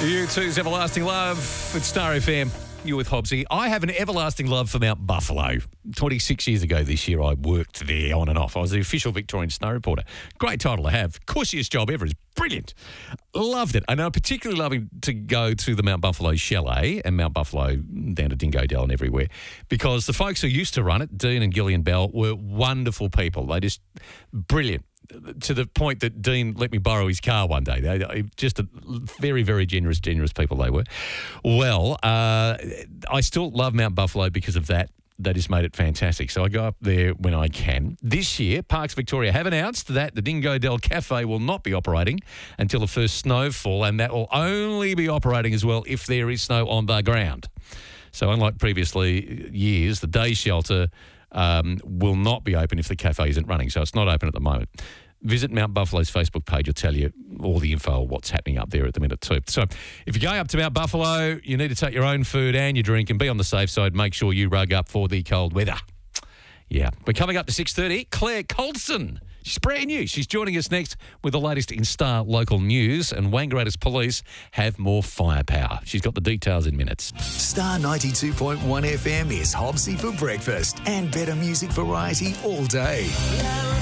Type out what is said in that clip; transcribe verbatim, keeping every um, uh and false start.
U two's Everlasting Love at Star F M. You're with Hobbsy. I have an everlasting love for Mount Buffalo. twenty-six years ago this year, I worked there on and off. I was the official Victorian snow reporter. Great title to have. Cushiest job ever. It's brilliant. Loved it. And I'm particularly loving to go to the Mount Buffalo Chalet and Mount Buffalo down to Dingo Dell and everywhere, because the folks who used to run it, Dean and Gillian Bell, were wonderful people. They just brilliant. To the point that Dean let me borrow his car one day. They, just a very, very generous, generous people they were. Well, uh, I still love Mount Buffalo because of that. They just made it fantastic. So I go up there when I can. This year, Parks Victoria have announced that the Dingo Dell Cafe will not be operating until the first snowfall, and that will only be operating as well if there is snow on the ground. So unlike previously years, the day shelter Um, will not be open if the cafe isn't running, so it's not open at the moment. Visit Mount Buffalo's Facebook page. It'll tell you all the info of what's happening up there at the minute too. So if you're going up to Mount Buffalo, you need to take your own food and your drink and be on the safe side. Make sure you rug up for the cold weather. Yeah. We're coming up to six thirty. Claire Colson. She's brand new. She's joining us next with the latest in Star local news, and Wangaratta's police have more firepower. She's got the details in minutes. Star ninety-two point one F M is Hobbsy for breakfast and better music variety all day.